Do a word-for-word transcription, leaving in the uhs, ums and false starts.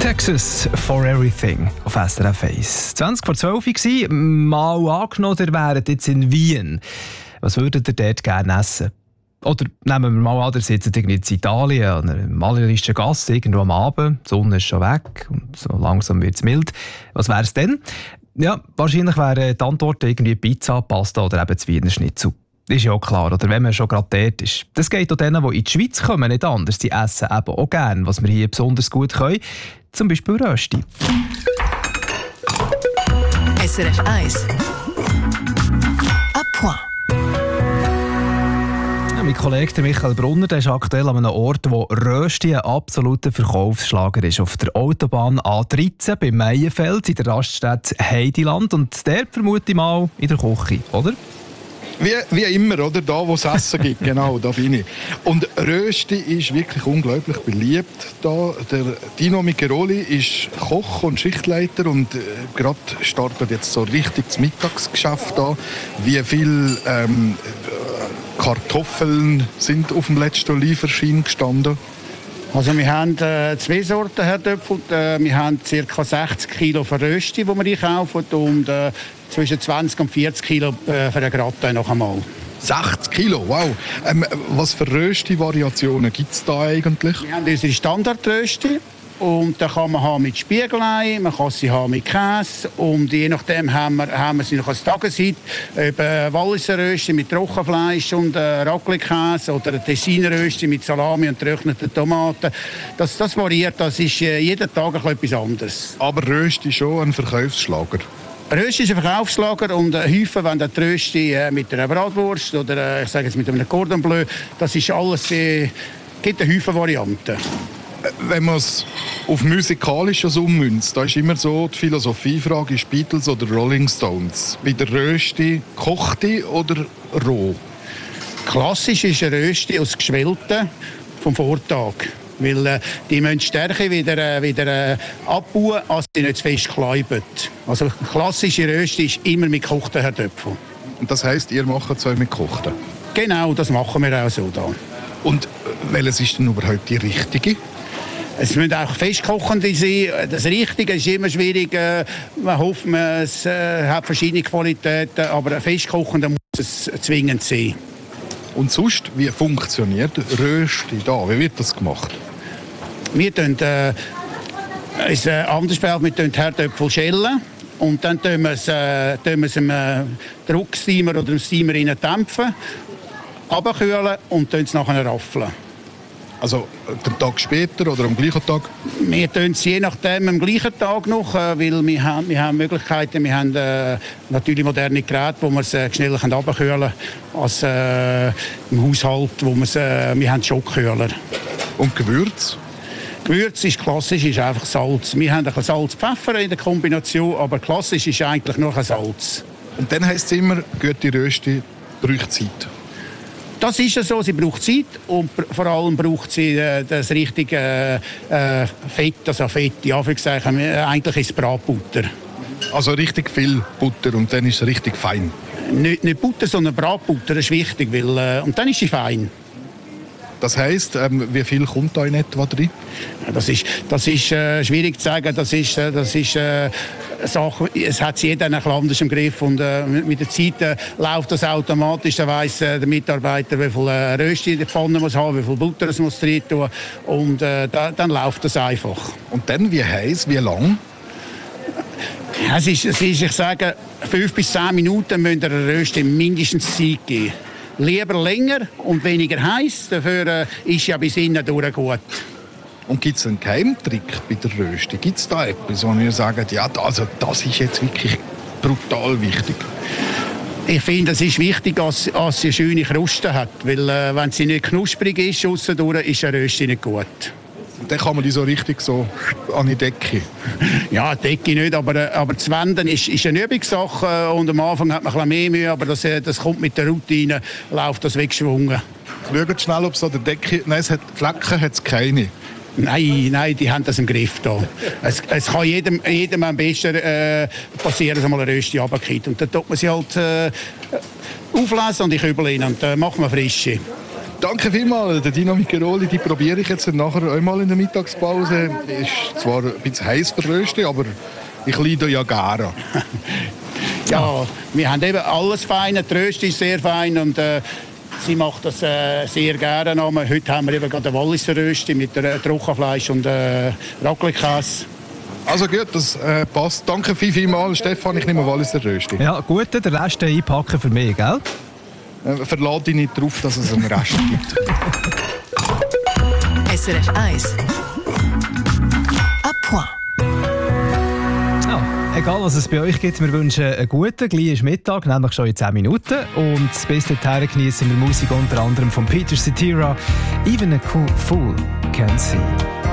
Texas for Everything auf S R F eins. zwanzig vor zwölf war mal angenommen, ihr wäret jetzt in Wien. Was würdet ihr dort gerne essen? Oder nehmen wir mal an, ihr sitzt in Italien, an einer malerischen Gasse, irgendwo am Abend, die Sonne ist schon weg und so langsam wird es mild. Was wäre es denn? Ja, wahrscheinlich wäre die Antwort irgendwie Pizza, Pasta oder eben das Wiener Schnitzel. Das ist ja auch klar, oder wenn man schon gerade dort ist. Das geht auch denen, die in die Schweiz kommen, nicht anders. Sie essen eben auch gerne, was wir hier besonders gut können. Zum Beispiel Rösti. S R F eins. À point. Ja, mein Kollege Michael Brunner, der ist aktuell an einem Ort, wo Rösti ein absoluter Verkaufsschlager ist. Auf der Autobahn A dreizehn bei Meienfeld in der Raststätte Heidiland. Und der vermute ich mal in der Küche, oder? Wie, wie immer, oder? Da, wo es Essen gibt, genau, da bin ich. Und Rösti ist wirklich unglaublich beliebt. Da. Der Dino Micheloli ist Koch und Schichtleiter und äh, gerade startet jetzt so richtig das Mittagsgeschäft an. Wie viele ähm, Kartoffeln sind auf dem letzten Lieferschein gestanden? Also wir haben äh, zwei Sorten Herdöpfel. Äh, wir haben ca. sechzig Kilo für Rösti, die wir einkaufen, und äh, zwischen zwanzig und vierzig Kilo äh, für den Gratin noch einmal. sechzig Kilo, wow. Ähm, was für Rösti-Variationen gibt es da eigentlich? Wir haben unsere Standardrösti. Und da kann man haben mit Spiegelei, man kann sie haben mit Käse, und je nachdem haben wir, haben wir sie noch als Tageszeit, eben Walliser Rösti mit Trockenfleisch und äh, Raclette-Käse oder ein Tessiner-Rösti mit Salami und getrockneten Tomaten. Das, das variiert, das ist äh, jeden Tag etwas anderes. Aber Rösti ist schon ein Verkaufsschlager. Rösti ist ein Verkaufsschlager, und äh, häufig, wenn der Rösti äh, mit einer Bratwurst oder äh, ich sage jetzt mit einem Cordon Bleu, das ist alles, äh, gibt eine Häufig Varianten. Wenn man es auf Musikalisches ummünzt, da ist immer so die Philosophiefrage, ist Beatles oder Rolling Stones. Bei der Rösti kochte oder roh? Klassisch ist ein Rösti aus Geschwellten vom Vortag. Weil äh, die müssen die Stärke wieder, äh, wieder äh, abbauen, als sie nicht zu fest kleiben. Also klassische Rösti ist immer mit gekochten Herdöpfeln. Und das heisst, ihr macht es auch mit gekochten? Genau, das machen wir auch so da. Und welches ist denn überhaupt die richtige? Es müssen auch festkochende sein. Das Richtige ist immer schwierig. Man hofft, es hat verschiedene Qualitäten, aber festkochende muss es zwingend sein. Und sonst, wie funktioniert Rösti da? Wie wird das gemacht? Wir tun äh, es äh, anders behalten. Wir tun Herdöpfel schälen und dann tun wir es, äh, tun wir es im äh, Drucksteamer oder im Steamer dämpfen, abkühlen und tun es nachher raffeln. Also den Tag später oder am gleichen Tag? Wir tun es je nachdem am gleichen Tag noch, weil wir haben, wir haben Möglichkeiten, wir haben äh, natürlich moderne Geräte, wo wir es äh, schneller abkühlen können als äh, im Haushalt, wo wir äh, wir haben Schockkühler. Und Gewürz? Gewürz ist klassisch, ist einfach Salz. Wir haben ein Salz, Pfeffer in der Kombination, aber klassisch ist eigentlich nur ein Salz. Und dann heisst es immer, gute Rösti braucht Zeit. Das ist ja so, sie braucht Zeit und vor allem braucht sie äh, das richtige äh, Fett, also Fett, ja, Anführungszeichen, eigentlich ist es Bratbutter. Also richtig viel Butter und dann ist es richtig fein? Nicht, nicht Butter, sondern Bratbutter, das ist wichtig, weil, äh, und dann ist sie fein. Das heisst, ähm, wie viel kommt da in etwa drin? Das ist, das ist äh, schwierig zu sagen. Das ist, äh, das ist äh, Sache, es hat jeder ein bisschen anders im Griff. Und äh, mit der Zeit äh, läuft das automatisch. Dann weiss äh, der Mitarbeiter, wie viel äh, Rösti in der Pfanne muss haben, wie viel Butter es muss drin tun. Und äh, da, dann läuft das einfach. Und dann, wie heiß, wie lang? Es ist, es ist, ich sage, fünf bis zehn Minuten müssen der Rösti mindestens Zeit geben. Lieber länger und weniger heiß, dafür äh, ist ja bis innen durch gut. Und gibt es einen Geheimtrick bei der Rösti? Gibt es da etwas, wo wir sagen, ja, also das ist jetzt wirklich brutal wichtig? Ich finde, es ist wichtig, dass, dass sie eine schöne Kruste hat, weil äh, wenn sie nicht knusprig ist, aussendurch, ist eine Rösti nicht gut. Und dann kann man die so richtig so an die Decke? Ja, die Decke nicht, aber, aber das Wenden ist, ist eine Übungssache und am Anfang hat man ein bisschen mehr Mühe, aber das, das kommt mit der Routine, läuft das weggeschwungen. Schaut schnell, ob es an der Decke... Nein, es hat Flecken hat es keine. Nein, nein, die haben das im Griff da. Es, es kann jedem, jedem am besten äh, passieren, dass mal eine Rösti runterkommt. Und dann tut man sie halt äh, auflesen und in Kübel rein und dann äh, macht man frische. Danke vielmals. Der Dino Micheroli, die probiere ich jetzt nachher einmal in der Mittagspause. Ist zwar ein bisschen heiß verröstet, aber ich leide ja gerne. Ja, wir haben eben alles fein. Die Rösti ist sehr fein und äh, sie macht das äh, sehr gerne. Heute haben wir eben gerade eine Walliser Rösti mit äh, Trockenfleisch und äh, Raclette-Käse. Also gut, das äh, passt. Danke viel, viel mal, Stefan. Ich nehme Walliser Rösti. Ja, gut, den Rest einpacken für mich, gell? Äh, verlade dich nicht darauf, dass es einen Rest gibt. S R F eins. À point. Ja, egal was es bei euch gibt, wir wünschen einen guten, gleich ist Mittag, nämlich schon in zehn Minuten. Und bis dahin genießen wir Musik unter anderem von Peter Cetera. Even a cool fool can see.